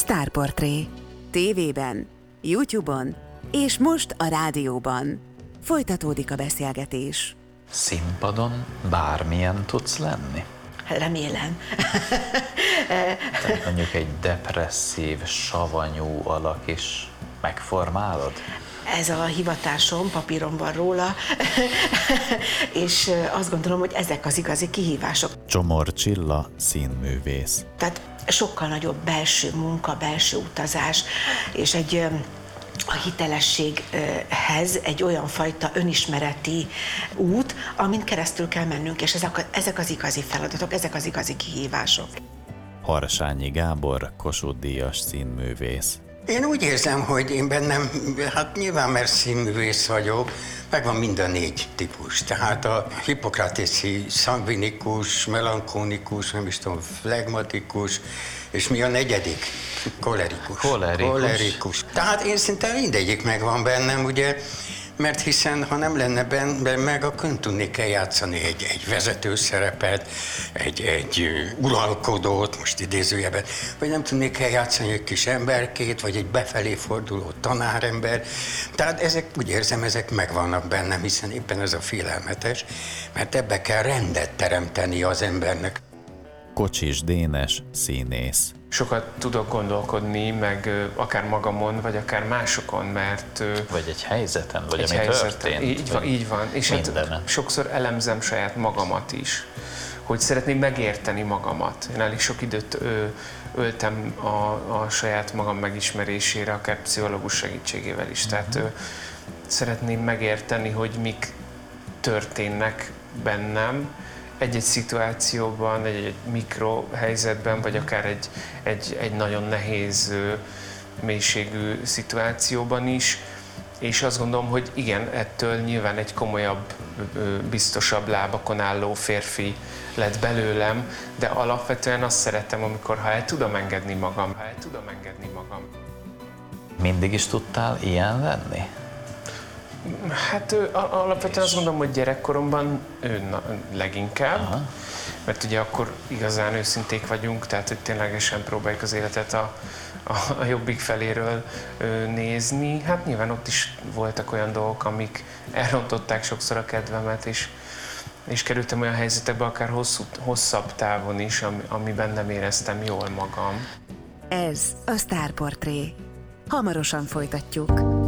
Sztárportré. TV-ben, YouTube-on és most a rádióban. Folytatódik a beszélgetés. Színpadon bármilyen tudsz lenni? Remélem. Tehát mondjuk egy depresszív, savanyú alak is megformálod? Ez a hivatásom, papíron van róla, és azt gondolom, hogy ezek az igazi kihívások. Csomor Csilla színművész. Tehát sokkal nagyobb belső munka, belső utazás, és a hitelességhez egy olyan fajta önismereti út, amin keresztül kell mennünk, és ezek az igazi feladatok, ezek az igazi kihívások. Harsányi Gábor Kossuth-díjas színművész. Én úgy érzem, hogy én bennem, hát nyilván mert színművész vagyok, megvan mind a 4 típus. Tehát a hippokratészi szangvinikus, melankónikus, nem is tudom, flegmatikus, és mi a 4? Kolerikus. Tehát én szinte mindegyik megvan bennem, ugye, mert hiszen ha nem lenne benne meg, akkor nem tudnék eljátszani egy vezető szerepet, egy uralkodót, most idézőjelben, vagy nem tudnék eljátszani egy kis emberkét, vagy egy befelé forduló tanárember. Tehát ezek, úgy érzem, ezek megvannak bennem, hiszen éppen ez a félelmetes, mert ebbe kell rendet teremteni az embernek. Kocsis Dénes színész. Sokat tudok gondolkodni, meg akár magamon, vagy akár másokon, mert... Vagy egy helyzeten, vagy egy ami helyzeten. történt. Így van. És hát sokszor elemzem saját magamat is, hogy szeretném megérteni magamat. Én elég sok időt öltem a saját magam megismerésére, akár pszichológus segítségével is. Tehát szeretném megérteni, hogy mik történnek bennem, egy-egy szituációban, egy mikrohelyzetben, vagy akár egy nagyon nehéz mélységű szituációban is. És azt gondolom, hogy igen, ettől nyilván egy komolyabb, biztosabb lábakon álló férfi lett belőlem, de alapvetően azt szeretem, amikor ha el tudom engedni magam. Mindig is tudtál ilyen lenni? Hát alapvetően azt gondolom, hogy gyerekkoromban leginkább, mert ugye akkor igazán őszinték vagyunk, tehát hogy ténylegesen próbáljuk az életet a jobbik feléről nézni. Hát nyilván ott is voltak olyan dolgok, amik elrontották sokszor a kedvemet, és kerültem olyan helyzetekbe, akár hosszabb távon is, amiben nem éreztem jól magam. Ez a Sztárportré. Hamarosan folytatjuk.